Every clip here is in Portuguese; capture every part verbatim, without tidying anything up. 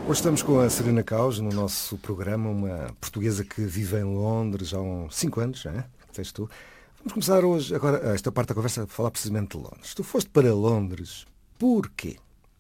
Hoje estamos com a Serena Caus no nosso programa, uma portuguesa que vive em Londres já há uns cinco anos, não é? Dizes tu. Vamos começar hoje, agora, esta parte da conversa, a falar precisamente de Londres. Tu foste para Londres, porquê?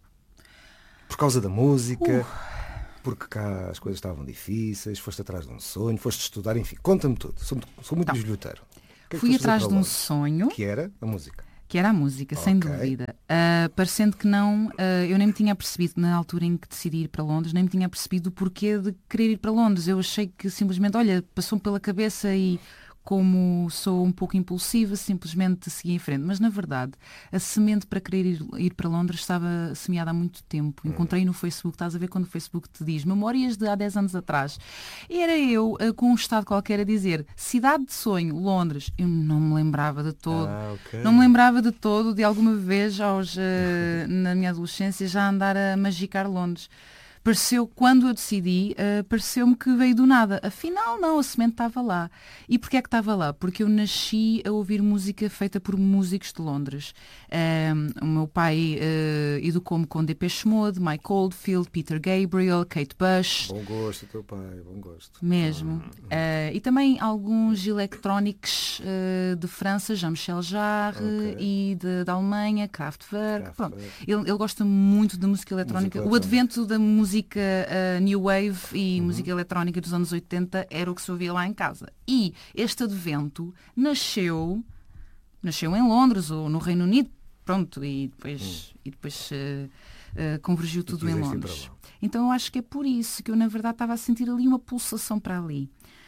Por causa da música? Uh. Porque cá as coisas estavam difíceis? Foste atrás de um sonho? Foste estudar? Enfim, conta-me tudo. Sou, sou muito bisbilhoteiro. É Fui atrás de um sonho. Que era a música. Que era a música, okay. Sem dúvida. Uh, parecendo que não, uh, eu nem me tinha percebido na altura em que decidi ir para Londres, nem me tinha percebido o porquê de querer ir para Londres. Eu achei que simplesmente, olha, passou-me pela cabeça e como sou um pouco impulsiva, simplesmente segui em frente. Mas, na verdade, a semente para querer ir, ir para Londres estava semeada há muito tempo. Encontrei no Facebook, estás a ver quando o Facebook te diz memórias de há dez anos atrás. E era eu, com um estado qualquer, a dizer cidade de sonho, Londres. Eu não me lembrava de todo. Ah, okay. Não me lembrava de todo de alguma vez, aos, uh, na minha adolescência, já andar a magicar Londres. Pareceu, quando eu decidi, uh, pareceu-me que veio do nada. Afinal, não, a semente estava lá. E porquê é que estava lá? Porque eu nasci a ouvir música feita por músicos de Londres. Um, o meu pai uh, educou-me com Depeche Mode, Mike Oldfield, Peter Gabriel, Kate Bush. Bom gosto, teu pai, bom gosto. Mesmo. Uh, e também alguns eletrónicos uh, de França, Jean-Michel Jarre, okay. e de, da Alemanha, Kraftwerk. Kraftwerk. Ele, ele gosta muito de música eletrónica. Música o advento da música Música uh, New Wave e uhum. música eletrónica dos anos oitenta era o que se ouvia lá em casa. E este advento nasceu, nasceu em Londres ou no Reino Unido, pronto, e depois, uhum. e depois uh, uh, convergiu tudo em Londres. Então eu acho que é por isso que eu, na verdade, estava a sentir ali uma pulsação para ali.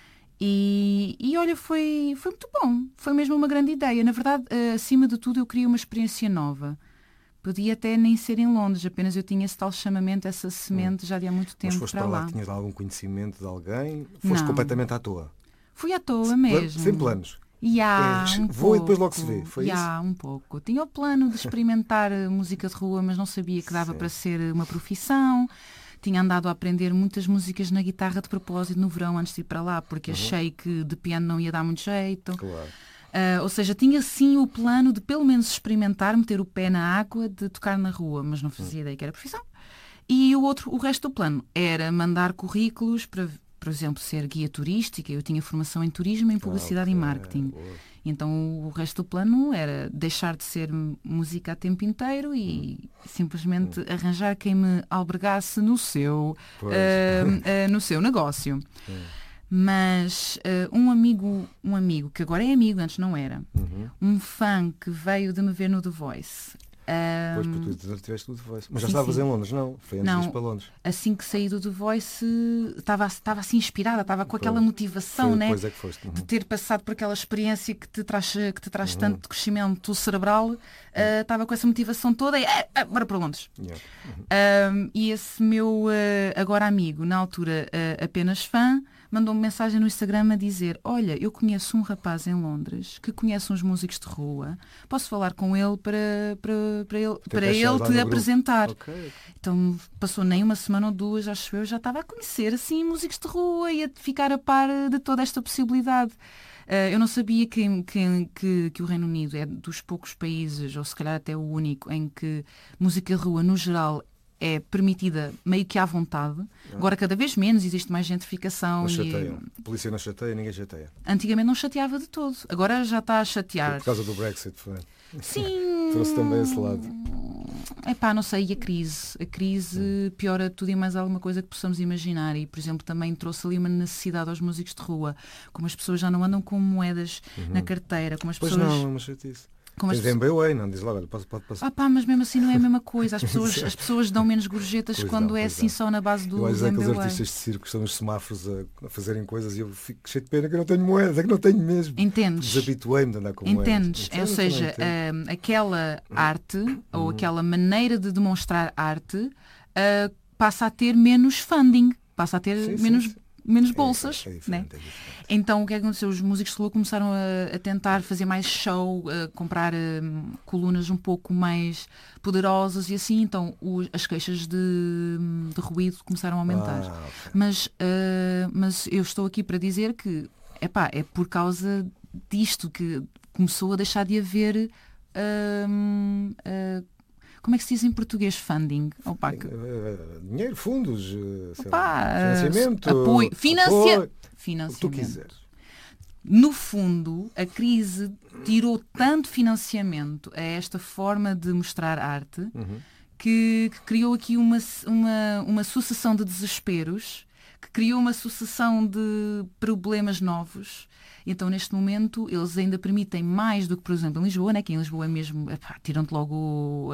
E, e olha, foi, foi muito bom. Foi mesmo uma grande ideia. Na verdade, uh, acima de tudo, eu queria uma experiência nova. Podia até nem ser em Londres, apenas eu tinha esse tal chamamento, essa semente, hum. já de há muito tempo. Mas foste para para lá, lá. Tinhas algum conhecimento de alguém? Foste não. completamente à toa? Fui à toa mesmo. Sem planos? Ya, é, um vou pouco. E depois logo se vê, foi ya, isso? um pouco. Tinha o plano de experimentar música de rua, mas não sabia que dava Sim. para ser uma profissão. Tinha andado a aprender muitas músicas na guitarra de propósito no verão antes de ir para lá, porque uhum. achei que de piano não ia dar muito jeito. Claro. Uh, ou seja, tinha sim o plano de pelo menos experimentar, meter o pé na água, de tocar na rua, mas não fazia ideia que era profissão. E o, outro, o resto do plano era mandar currículos para, por exemplo, ser guia turística. Eu tinha formação em turismo, em publicidade ah, okay. e marketing. Boa. Então o resto do plano era deixar de ser música a tempo inteiro e hum. simplesmente hum. arranjar quem me albergasse no seu, uh, uh, no seu negócio. Hum. Mas uh, um amigo, um amigo, que agora é amigo, antes não era, uhum. um fã que veio de me ver no The Voice. Um, pois, porque tu tiveste no The Voice. Mas já sim, estavas sim. em Londres, não? Foi antes não, de ir para Londres. Assim que saí do The Voice, estava estava assim inspirada, estava com pois. aquela motivação, foi, né? Pois é que foste. Uhum. De ter passado por aquela experiência que te traz, que te traz uhum. tanto crescimento cerebral. Uh, estava com essa motivação toda e ah, ah, bora para Londres. Yeah. Uhum. Um, e esse meu uh, agora amigo, na altura uh, apenas fã, mandou-me mensagem no Instagram a dizer: olha, eu conheço um rapaz em Londres que conhece uns músicos de rua, posso falar com ele para, para, para ele, para ele te apresentar. Okay. Então passou nem uma semana ou duas, acho eu, já estava a conhecer assim músicos de rua e a ficar a par de toda esta possibilidade. Uh, eu não sabia que, que, que, que o Reino Unido é dos poucos países, ou se calhar até o único, em que música de rua, no geral, é permitida meio que à vontade. Ah. Agora cada vez menos, existe mais gentrificação. Não e... chateia. A polícia não chateia, ninguém chateia. Antigamente não chateava de todo. Agora já está a chatear. Por causa do Brexit, foi. Sim. Trouxe também esse lado. Epá, não sei, e a crise? A crise hum. piora tudo e mais alguma coisa que possamos imaginar. E, por exemplo, também trouxe ali uma necessidade aos músicos de rua. Como as pessoas já não andam com moedas uhum. na carteira. Como as pois pessoas... não, é uma chatice. Como Tens M B W A, não diz logo, pode, pode, pode. Ah pá, mas mesmo assim não é a mesma coisa. As pessoas, as pessoas dão menos gorjetas pois quando não, é assim não. só na base do M B W A. M B W A. Aqueles artistas de circo estão nos semáforos a, a fazerem coisas e eu fico cheio de pena que eu não tenho moeda, que não tenho mesmo. Entendes? Desabituei-me de andar com Entendes? moedas. É, ou seja, um, aquela arte uhum. ou aquela maneira de demonstrar arte uh, passa a ter menos funding, passa a ter sim, menos... Sim, sim. menos bolsas, é, é, é né? É então o que é que aconteceu? Os músicos de rua começaram a, a tentar fazer mais show, a comprar um, colunas um pouco mais poderosas e assim, então o, as queixas de, de ruído começaram a aumentar. Ah, okay. mas, uh, mas eu estou aqui para dizer que epá, é por causa disto que começou a deixar de haver uh, uh, como é que se diz em português funding? Opa, que... Dinheiro, fundos, Opa, lá, financiamento, apoio, financia... apoio, financiamento. o que tu quiseres. No fundo, a crise tirou tanto financiamento a esta forma de mostrar arte uhum. que, que criou aqui uma, uma, uma sucessão de desesperos, que criou uma sucessão de problemas novos. Então, neste momento, eles ainda permitem mais do que, por exemplo, em Lisboa, né? Que em Lisboa é mesmo, epá, tiram-te logo